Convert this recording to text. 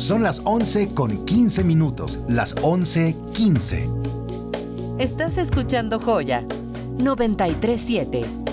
Son las 11:15. Las 11:15. Estás escuchando Joya 93.7.